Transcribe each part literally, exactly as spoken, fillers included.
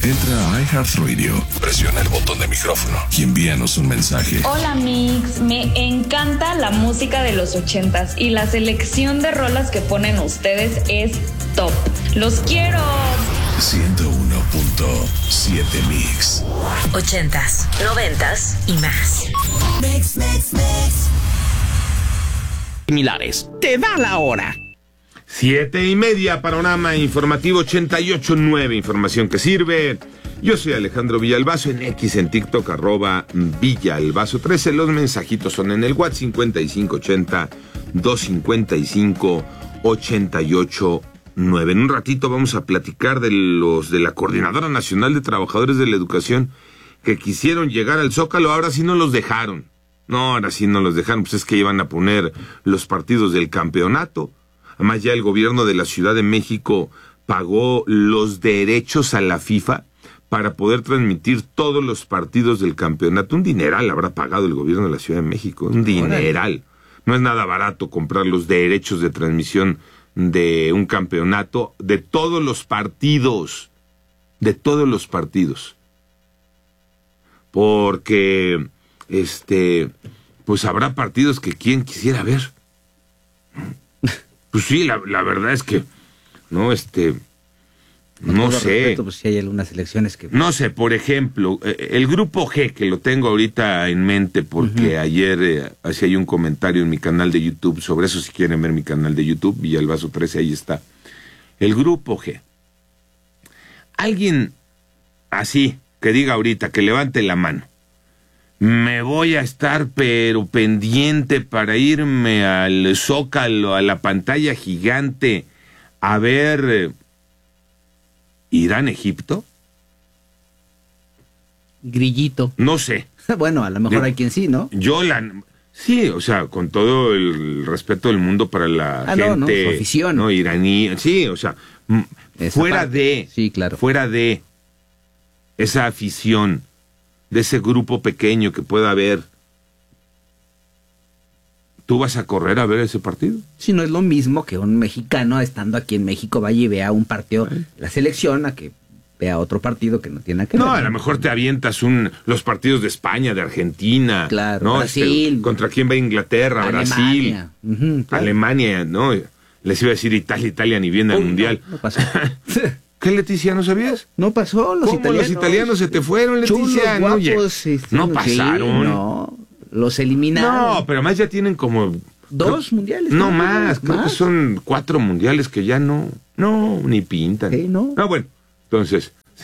Entra a iHeartRadio, presiona el botón de micrófono y envíanos un mensaje. Hola Mix, me encanta la música de los ochentas y la selección de rolas que ponen ustedes es top. ¡Los quiero! ciento uno punto siete Mix. Ochentas, noventas y más. Mix, mix, mix. Similares. Te da la hora. Siete y media, panorama informativo ochenta y ocho nueve, información que sirve. Yo soy Alejandro Villalbazo, en X, en TikTok, arroba Villalbazo trece. Los mensajitos son en el WhatsApp cincuenta y cinco ochenta, doscientos cincuenta y cinco, ochenta y ocho nueve. En un ratito vamos a platicar de los de la Coordinadora Nacional de Trabajadores de la Educación que quisieron llegar al Zócalo, ahora sí no los dejaron. No, ahora sí no los dejaron, pues es que iban a poner los partidos del campeonato. Además, ya el gobierno de la Ciudad de México pagó los derechos a la FIFA para poder transmitir todos los partidos del campeonato. Un dineral habrá pagado el gobierno de la Ciudad de México, un dineral. No es nada barato comprar los derechos de transmisión de un campeonato, de todos los partidos, de todos los partidos. Porque, este, pues habrá partidos que quien quisiera ver. Pues sí, la, la verdad es que, no, este, no sé. Respeto, pues si hay algunas elecciones que... No sé, por ejemplo, el grupo G, que lo tengo ahorita en mente porque uh-huh. ayer eh, hacía yo un comentario en mi canal de YouTube sobre eso, si quieren ver mi canal de YouTube, Villalbazo trece, ahí está. El grupo G. Alguien así, que diga ahorita, que levante la mano. Me voy a estar pero pendiente para irme al Zócalo, a la pantalla gigante, a ver eh, Irán-Egipto. Grillito. No sé. Bueno, a lo mejor yo, hay quien sí, ¿no? Yo la... Sí, o sea, con todo el respeto del mundo para la ah, gente... No, no, su afición. No, iraní. Sí, o sea, Esa fuera parte. de... Sí, claro. Fuera de esa afición, de ese grupo pequeño que pueda haber, ¿tú vas a correr a ver ese partido? Sí, no es lo mismo que un mexicano estando aquí en México vaya y vea un partido de la selección a que vea otro partido que no tiene nada que ver. No, a lo mejor te avientas un los partidos de España, de Argentina, claro, ¿no? Brasil. Este, ¿contra quién va Inglaterra? Alemania. Brasil. Uh-huh, claro. Alemania, ¿no? Les iba a decir Italia, Italia ni viene al oh, Mundial. No, no pasó. ¿Qué, Leticia, no sabías? No pasó, los ¿Cómo italianos. los italianos se te fueron, Leticia? Chulos, guapos, no, este, no pasaron. Sí, no, los eliminaron. No, pero además ya tienen como... Dos creo, mundiales. No más, creo más. que son cuatro mundiales que ya no, no, ni pintan. ¿Qué, no? No, bueno, entonces, sí,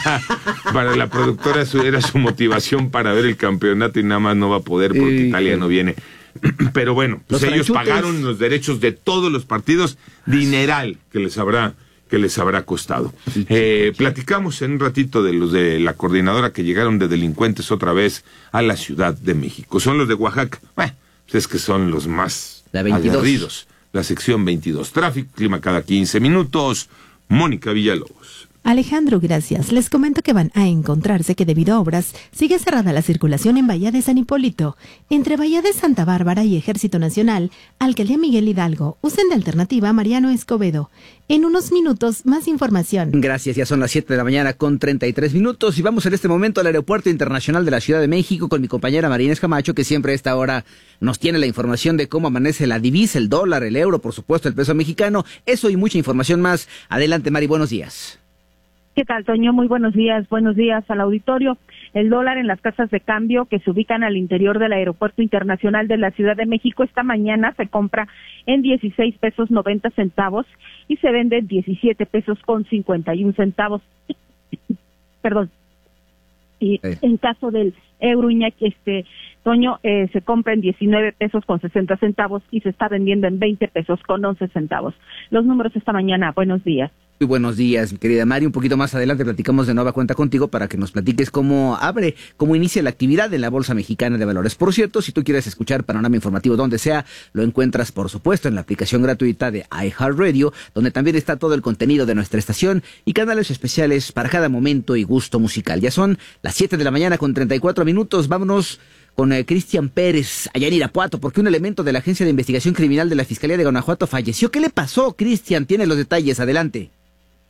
para la productora era su motivación para ver el campeonato y nada más no va a poder porque eh, Italia eh. no viene. Pero bueno, pues los ellos franchutes. pagaron los derechos de todos los partidos, dineral que les habrá que les habrá costado. Sí, eh, sí. Platicamos en un ratito de los de la coordinadora que llegaron de delincuentes otra vez a la Ciudad de México. Son los de Oaxaca. Bueno, pues es que son los más aguerridos. La sección veintidós. Tráfico, clima cada quince minutos. Mónica Villalobos. Alejandro, gracias. Les comento que van a encontrarse que debido a obras sigue cerrada la circulación en Bahía de San Hipólito. Entre Bahía de Santa Bárbara y Ejército Nacional, Alcaldía Miguel Hidalgo, usen de alternativa Mariano Escobedo. En unos minutos, más información. Gracias, ya son las siete de la mañana con treinta y tres minutos y vamos en este momento al Aeropuerto Internacional de la Ciudad de México con mi compañera Marínez Camacho, que siempre a esta hora nos tiene la información de cómo amanece la divisa, el dólar, el euro, por supuesto el peso mexicano. Eso y mucha información más. Adelante, Mari, buenos días. ¿Qué tal, Toño? Muy buenos días. Buenos días al auditorio. El dólar en las casas de cambio que se ubican al interior del Aeropuerto Internacional de la Ciudad de México esta mañana se compra en dieciséis pesos noventa centavos y se vende en diecisiete pesos con cincuenta y un centavos. Perdón. Y sí. En caso del euro, Iñaki, este, Toño, eh, se compra en diecinueve pesos con sesenta centavos y se está vendiendo en veinte pesos con once centavos. Los números esta mañana. Buenos días. Muy buenos días, mi querida Mari. Un poquito más adelante platicamos de nueva cuenta contigo para que nos platiques cómo abre, cómo inicia la actividad en la Bolsa Mexicana de Valores. Por cierto, si tú quieres escuchar Panorama Informativo donde sea, lo encuentras, por supuesto, en la aplicación gratuita de iHeartRadio, donde también está todo el contenido de nuestra estación y canales especiales para cada momento y gusto musical. Ya son las siete de la mañana con treinta y cuatro minutos. Vámonos con eh, Cristian Pérez, allá en Irapuato, porque un elemento de la Agencia de Investigación Criminal de la Fiscalía de Guanajuato falleció. ¿Qué le pasó, Cristian? Tiene los detalles. Adelante.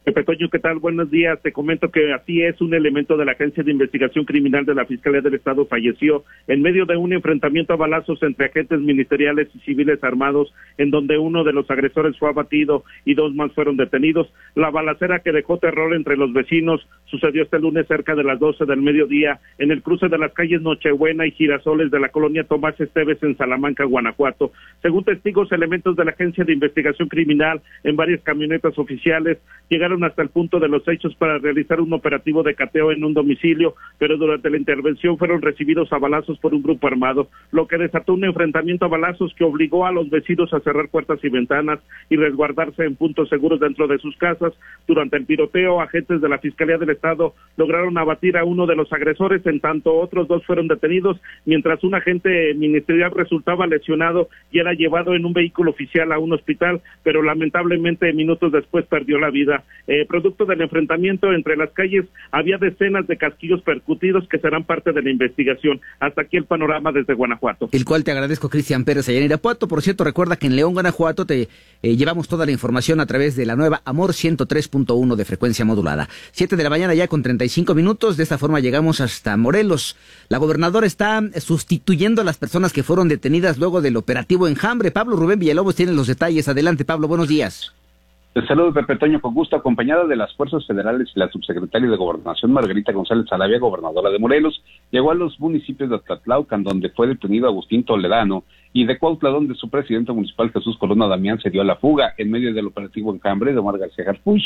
Pepe Toño, ¿qué tal? Buenos días. Te comento que así es, un elemento de la Agencia de Investigación Criminal de la Fiscalía del Estado falleció en medio de un enfrentamiento a balazos entre agentes ministeriales y civiles armados, en donde uno de los agresores fue abatido y dos más fueron detenidos. La balacera que dejó terror entre los vecinos sucedió este lunes cerca de las doce del mediodía en el cruce de las calles Nochebuena y Girasoles de la colonia Tomás Esteves en Salamanca, Guanajuato. Según testigos, elementos de la Agencia de Investigación Criminal en varias camionetas oficiales llegaron hasta el punto de los hechos para realizar un operativo de cateo en un domicilio, pero durante la intervención fueron recibidos a balazos por un grupo armado, lo que desató un enfrentamiento a balazos que obligó a los vecinos a cerrar puertas y ventanas y resguardarse en puntos seguros dentro de sus casas. Durante el tiroteo, agentes de la Fiscalía del Estado lograron abatir a uno de los agresores, en tanto otros dos fueron detenidos, mientras un agente ministerial resultaba lesionado y era llevado en un vehículo oficial a un hospital, pero lamentablemente minutos después perdió la vida. Eh, producto del enfrentamiento entre las calles, había decenas de casquillos percutidos que serán parte de la investigación. Hasta aquí el panorama desde Guanajuato. El cual te agradezco, Cristian Pérez, allá en Irapuato. Por cierto, recuerda que en León, Guanajuato, te eh, llevamos toda la información a través de la nueva Amor ciento tres punto uno de frecuencia modulada. Siete de la mañana ya con treinta y cinco minutos. De esta forma llegamos hasta Morelos. La gobernadora está sustituyendo a las personas que fueron detenidas luego del operativo Enjambre. Pablo Rubén Villalobos tiene los detalles. Adelante, Pablo, buenos días. Te saludo, Pepe Toño, con gusto, acompañada de las fuerzas federales y la subsecretaria de Gobernación, Margarita González Saravia, gobernadora de Morelos, llegó a los municipios de Tlatlaucan, donde fue detenido Agustín Toledano, y de Cuautla, donde su presidente municipal, Jesús Corona Damián, se dio a la fuga en medio del operativo Enjambre de Omar García Harfuch,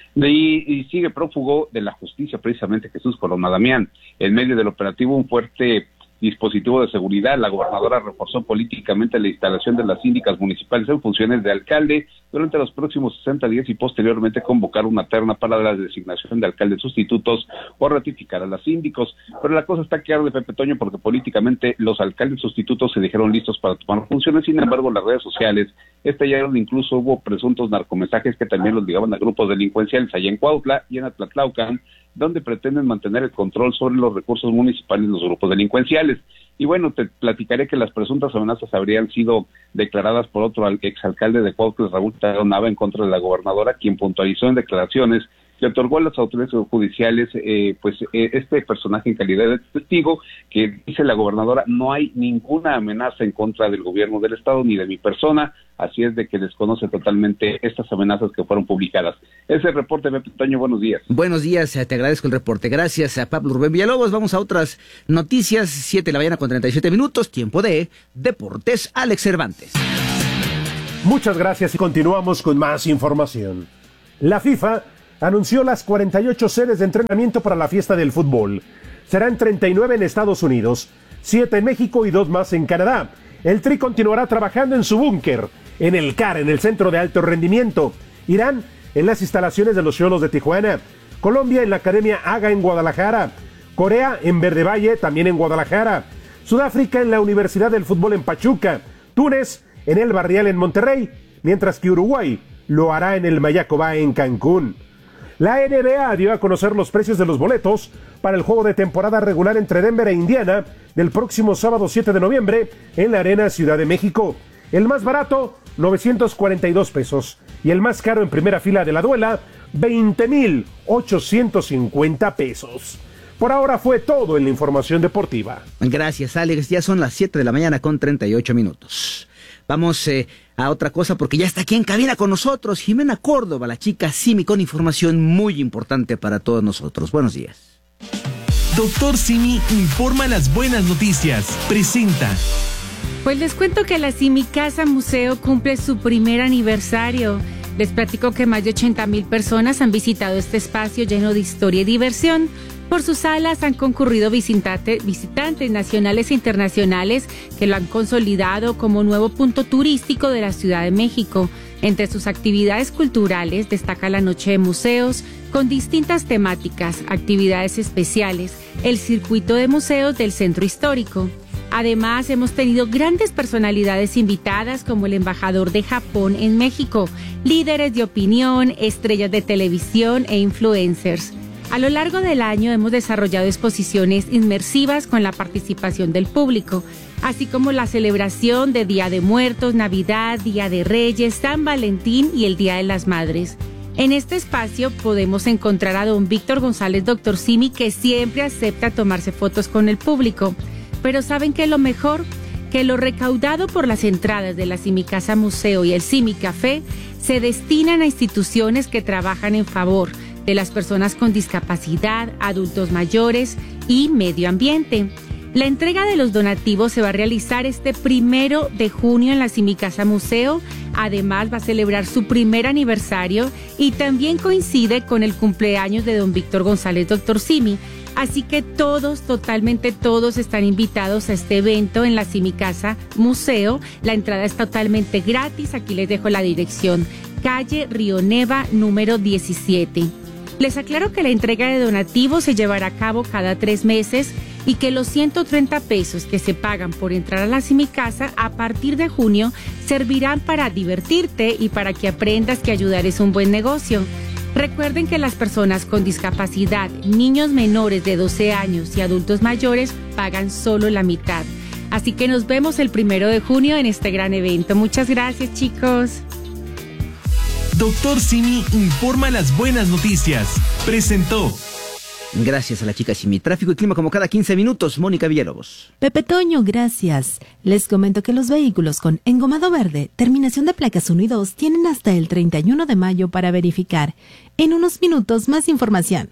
y, y sigue prófugo de la justicia, precisamente Jesús Corona Damián. En medio del operativo, un fuerte dispositivo de seguridad, la gobernadora reforzó políticamente la instalación de las síndicas municipales en funciones de alcalde durante los próximos sesenta días y posteriormente convocar una terna para la designación de alcaldes sustitutos o ratificar a los síndicos. Pero la cosa está que arde, Pepe Toño, porque políticamente los alcaldes sustitutos se dijeron listos para tomar funciones. Sin embargo, las redes sociales estallaron, incluso hubo presuntos narcomensajes que también los ligaban a grupos delincuenciales allá en Cuautla y en Atlatlaucan, donde pretenden mantener el control sobre los recursos municipales de los grupos delincuenciales. Y bueno, te platicaré que las presuntas amenazas habrían sido declaradas por otro exalcalde de Cuautla, Raúl Tadeo Nava, en contra de la gobernadora, quien puntualizó en declaraciones que otorgó a las autoridades judiciales, eh, pues eh, este personaje en calidad de testigo, que dice la gobernadora, no hay ninguna amenaza en contra del gobierno del estado ni de mi persona, así es de que desconoce totalmente estas amenazas que fueron publicadas. Ese reporte, Pepe Toño, buenos días. Buenos días, te agradezco el reporte. Gracias a Pablo Rubén Villalobos. Vamos a otras noticias, siete de la mañana con treinta y siete minutos, tiempo de Deportes. Alex Cervantes. Muchas gracias y continuamos con más información. La FIFA anunció las cuarenta y ocho sedes de entrenamiento para la fiesta del fútbol. Serán treinta y nueve en Estados Unidos, siete en México y dos más en Canadá. El Tri continuará trabajando en su búnker, en el C A R, en el Centro de Alto Rendimiento. Irán en las instalaciones de los Xolos de Tijuana. Colombia en la Academia Haga en Guadalajara. Corea en Verde Valle, también en Guadalajara. Sudáfrica en la Universidad del Fútbol en Pachuca. Túnez en el Barrial en Monterrey, mientras que Uruguay lo hará en el Mayacobá en Cancún. La N B A dio a conocer los precios de los boletos para el juego de temporada regular entre Denver e Indiana del próximo sábado siete de noviembre en la Arena Ciudad de México. El más barato, novecientos cuarenta y dos pesos, y el más caro en primera fila de la duela, veinte mil ochocientos cincuenta pesos. Por ahora fue todo en la información deportiva. Gracias, Alex. Ya son las siete de la mañana con treinta y ocho minutos. Vamos eh, a otra cosa porque ya está aquí en cabina con nosotros Jimena Córdoba, la chica Simi, con información muy importante para todos nosotros. Buenos días. Doctor Simi informa las buenas noticias. Presenta. Pues les cuento que la Simi Casa Museo cumple su primer aniversario. Les platico que más de ochenta mil personas han visitado este espacio lleno de historia y diversión. Por sus salas han concurrido visitante, visitantes nacionales e internacionales que lo han consolidado como nuevo punto turístico de la Ciudad de México. Entre sus actividades culturales destaca la Noche de Museos con distintas temáticas, actividades especiales, el circuito de museos del Centro Histórico. Además, hemos tenido grandes personalidades invitadas como el embajador de Japón en México, líderes de opinión, estrellas de televisión e influencers. A lo largo del año hemos desarrollado exposiciones inmersivas con la participación del público, así como la celebración de Día de Muertos, Navidad, Día de Reyes, San Valentín y el Día de las Madres. En este espacio podemos encontrar a don Víctor González, doctor Simi, que siempre acepta tomarse fotos con el público. Pero ¿saben qué es lo mejor? Que lo recaudado por las entradas de la Simicasa Museo y el Simi Café se destinan a instituciones que trabajan en favor de las personas con discapacidad, adultos mayores y medio ambiente. La entrega de los donativos se va a realizar este primero de junio en la Simicasa Museo. Además, va a celebrar su primer aniversario y también coincide con el cumpleaños de don Víctor González, doctor Simi. Así que todos, totalmente todos están invitados a este evento en la Simicasa Museo. La entrada es totalmente gratis. Aquí les dejo la dirección. Calle Río Neva, número diecisiete. Les aclaro que la entrega de donativos se llevará a cabo cada tres meses y que los ciento treinta pesos que se pagan por entrar a la Simicasa a partir de junio servirán para divertirte y para que aprendas que ayudar es un buen negocio. Recuerden que las personas con discapacidad, niños menores de doce años y adultos mayores pagan solo la mitad. Así que nos vemos el primero de junio en este gran evento. Muchas gracias, chicos. Doctor Simi informa las buenas noticias. Presentó. Gracias a la chica Simi. Tráfico y clima como cada quince minutos. Mónica Villalobos. Pepe Toño, gracias. Les comento que los vehículos con engomado verde, terminación de placas uno y dos, tienen hasta el treinta y uno de mayo para verificar. En unos minutos, más información.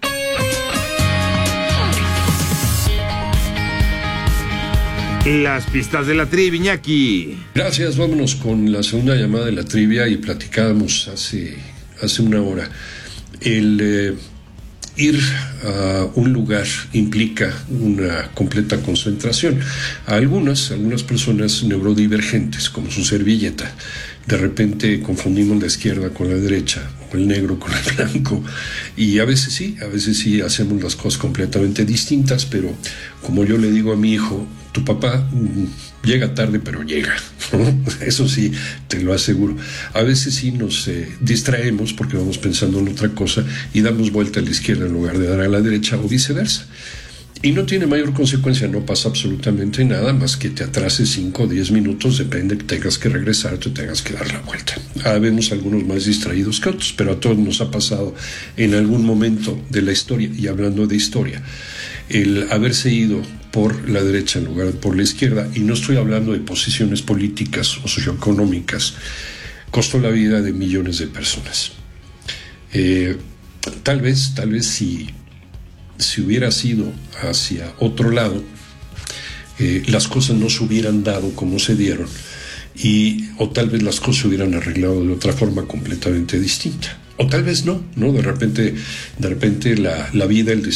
Las pistas de la trivia, Iñaki. Gracias, vámonos con la segunda llamada de la trivia y platicábamos hace, hace una hora. El eh, ir a un lugar implica una completa concentración. A algunas, algunas personas neurodivergentes, como su servilleta, de repente confundimos la izquierda con la derecha, o el negro con el blanco, y a veces sí, a veces sí hacemos las cosas completamente distintas, pero como yo le digo a mi hijo, tu papá mm, llega tarde, pero llega, ¿no? Eso sí, te lo aseguro. A veces sí nos eh, distraemos porque vamos pensando en otra cosa y damos vuelta a la izquierda en lugar de dar a la derecha o viceversa. Y no tiene mayor consecuencia, no pasa absolutamente nada más que te atrases cinco o diez minutos, depende que tengas que regresar, te tengas que dar la vuelta. Ah, vemos algunos más distraídos que otros, pero a todos nos ha pasado en algún momento de la historia. Y hablando de historia, el haberse ido por la derecha en lugar de por la izquierda, y no estoy hablando de posiciones políticas o socioeconómicas, costó la vida de millones de personas. Eh, tal vez, tal vez si... si hubiera sido hacia otro lado, eh, las cosas no se hubieran dado como se dieron, y o tal vez las cosas se hubieran arreglado de otra forma completamente distinta, o tal vez no, ¿no? De repente, de repente la, la vida, el